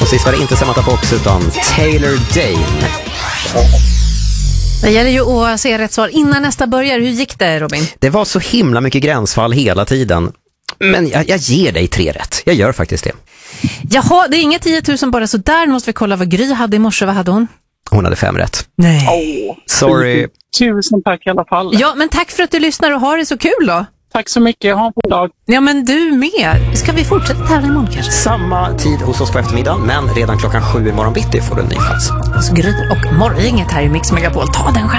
sist var det inte Samantha Fox utan Taylor Dane. Det gäller ju att se rätt svar innan nästa börjar. Hur gick det, Robin? Det var så himla mycket gränsfall hela tiden. Men jag ger dig 3 rätt. Jag gör faktiskt det. Jaha, det är inga 10 000 bara så där. Nu måste vi kolla vad Gry hade i morse. Vad hade hon? Hon hade 5 rätt. Nej. Sorry. 1000 tack i alla fall. Ja, men tack för att du lyssnar och har det så kul då. Tack så mycket, ha en god dag. Ja, men du med. Ska vi fortsätta tävla imorgon kanske? Samma tid hos oss på eftermiddagen, men redan klockan 7 imorgon bitti får du en ny chans. Hos Gry och Morgongänget här i Mix Megapol. Ta den chansen.